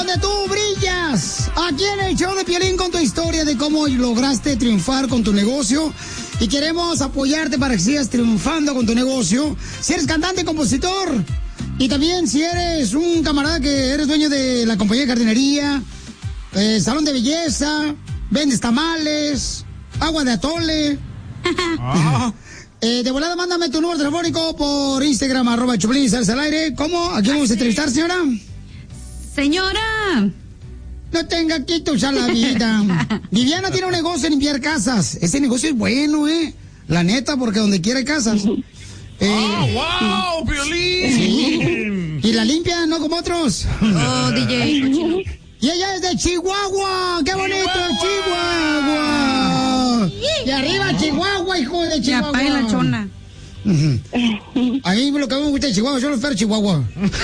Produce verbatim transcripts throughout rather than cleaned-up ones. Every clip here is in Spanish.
donde tú brillas. Aquí en el show de Piolín con tu historia de cómo lograste triunfar con tu negocio. Y queremos apoyarte para que sigas triunfando con tu negocio. Si eres cantante, compositor. Y también si eres un camarada que eres dueño de la compañía de jardinería, eh, salón de belleza, vendes tamales, agua de atole. Ah. Eh, de volada, mándame tu número telefónico por Instagram, arroba Choplin y Salsa al Aire. ¿Cómo? ¿A quién vamos a entrevistar, señora? Señora. No tenga que usar la vida. Viviana tiene un negocio de limpiar casas. Ese negocio es bueno, ¿eh? La neta, porque donde quiera hay casas. Eh, ¡Oh, wow, Piolín! Sí. Y la limpia, no como otros. Oh, D J. Y ella es de Chihuahua. ¡Qué bonito, Chihuahua! Chihuahua. Y arriba Chihuahua, hijo de Chihuahua. Ya, la chona. Uh-huh. A mí lo que me gusta de Chihuahua son los perros Chihuahua.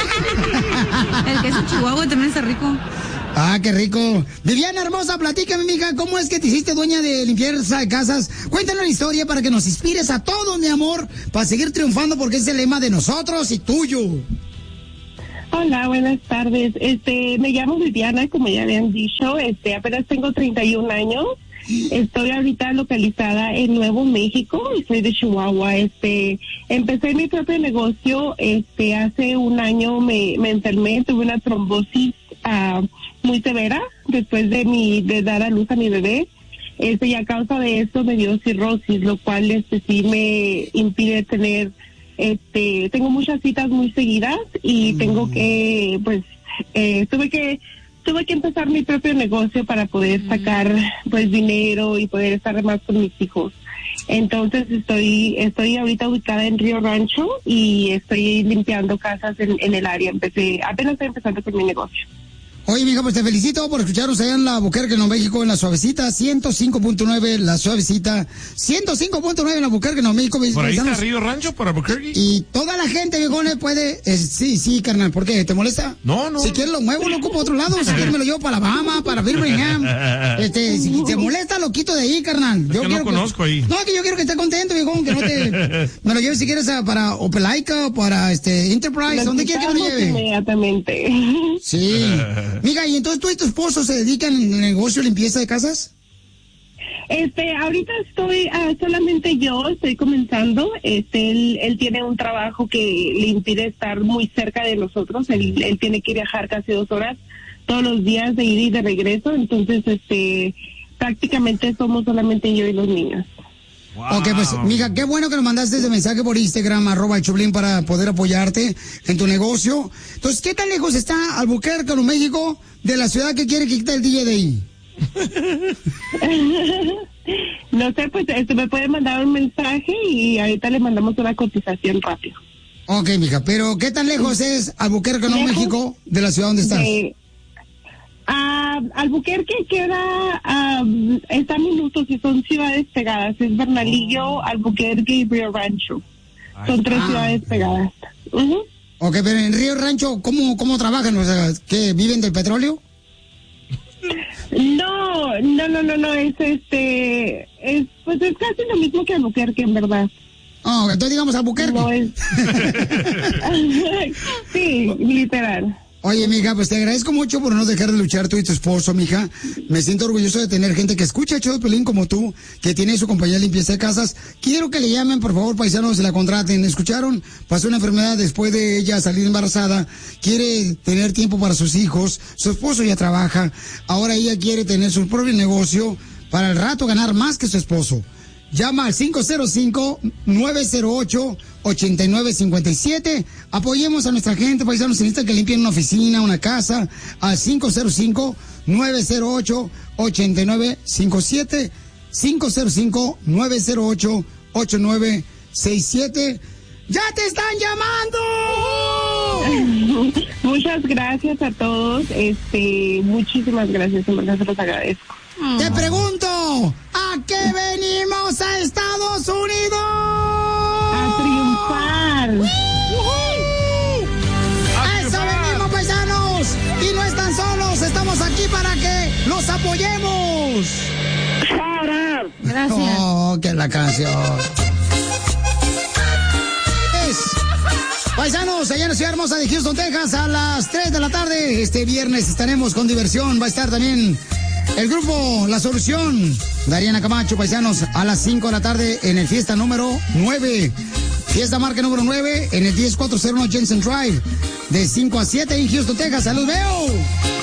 El queso Chihuahua también está rico. Ah, qué rico. Viviana hermosa, platícame, mija, ¿cómo es que te hiciste dueña de limpieza de casas? Cuéntanos la historia para que nos inspires a todos, mi amor, para seguir triunfando, porque es el lema de nosotros y tuyo. Hola, buenas tardes. Este, me llamo Viviana, como ya habían dicho, este, apenas tengo treinta y un años. Estoy ahorita localizada en Nuevo México y soy de Chihuahua. Este, empecé mi propio negocio, este, hace un año me, me enfermé, tuve una trombosis uh, muy severa después de mi, de dar a luz a mi bebé. Este, y a causa de esto me dio cirrosis, lo cual, este, sí me impide tener, este, tengo muchas citas muy seguidas y mm. tengo que, pues, eh, tuve que Tuve que empezar mi propio negocio para poder sacar pues dinero y poder estar más con mis hijos. Entonces estoy estoy ahorita ubicada en Río Rancho y estoy limpiando casas en, en el área. Empecé, apenas estoy empezando con mi negocio. Oye, mija, pues te felicito por escucharnos allá en la Albuquerque, Nuevo México, en la Suavecita, ciento cinco punto nueve, la Suavecita, ciento cinco punto nueve en la Albuquerque, Nuevo México. ¿Por ahí está Río Rancho, por Albuquerque? Y toda la gente, viejones, puede... Eh, sí, sí, carnal, ¿por qué? ¿Te molesta? No, no. Si quieres lo muevo, lo ocupo a otro lado, si quieres me lo llevo para Alabama, para Birmingham. Este, si te molesta, lo quito de ahí, carnal. Yo es que quiero no conozco que, ahí. No, que yo quiero que estés contento, viejón, que no te... me lo lleves si quieres a, para Opelaica o para este Enterprise, lo ¿dónde quieres que me lo lleve? Inmediatamente. Sí. Mira, y entonces tú y tu esposo se dedican en el negocio de limpieza de casas. Este, ahorita estoy uh, solamente yo, estoy comenzando. Este, él, él tiene un trabajo que le impide estar muy cerca de nosotros. Él, él tiene que viajar casi dos horas todos los días de ida y de regreso. Entonces, este, prácticamente somos solamente yo y los niños. Wow. Ok, pues, mija, qué bueno que nos mandaste ese mensaje por Instagram, arroba el Choplin, para poder apoyarte en tu negocio. Entonces, ¿qué tan lejos está Albuquerque, Nuevo México, de la ciudad que quiere que quite el D J de ahí? No sé, pues, este, me puede mandar un mensaje y ahorita le mandamos una cotización rápido. Ok, mija, pero ¿qué tan lejos es Albuquerque, Nuevo México, de la ciudad donde estás? De... Uh, Albuquerque queda, uh, está a minutos y son ciudades pegadas. Es Bernalillo, Albuquerque y Río Rancho. Son tres ah. ciudades pegadas. Uh-huh. Ok, pero en Río Rancho, ¿cómo, cómo trabajan? O sea, ¿qué, viven del petróleo? No, no, no, no, no, es este, es, pues es casi lo mismo que Albuquerque, en verdad. Oh, entonces digamos Albuquerque. No es... sí, literal. Oye, mija, pues te agradezco mucho por no dejar de luchar tú y tu esposo, mija. Me siento orgulloso de tener gente que escucha el show de Piolín como tú, que tiene su compañía de limpieza de casas. Quiero que le llamen, por favor, paisanos, se la contraten. ¿Escucharon? Pasó una enfermedad después de ella salir embarazada. Quiere tener tiempo para sus hijos. Su esposo ya trabaja. Ahora ella quiere tener su propio negocio para el rato ganar más que su esposo. Llama al cinco cero cinco, nueve cero ocho, ocho nueve cinco siete. Apoyemos a nuestra gente, paisanos. Se necesita que limpien una oficina, una casa. Al cinco cero cinco, nueve cero ocho, ocho nueve cinco siete. cinco cero cinco, nueve cero ocho, ocho nueve seis siete. ¡Ya te están llamando! Muchas gracias a todos. Este, muchísimas gracias. En verdad se los agradezco. Te pregunto, ¿a qué venimos a Estados Unidos? A triunfar. ¡Uh-huh! ¡A eso venimos, paisanos! Y no están solos, estamos aquí para que los apoyemos. Gracias. Oh, que la canción. Es Paisanos, allá en la ciudad hermosa de Houston, Texas, a las tres de la tarde. Este viernes estaremos con diversión. Va a estar también el grupo La Solución. Dariana Camacho, paisanos, a las cinco de la tarde en el fiesta número nueve. Fiesta marca número nueve en el diez cuatrocientos uno Jensen Drive. De cinco a siete en Houston, Texas. ¡Salud, veo!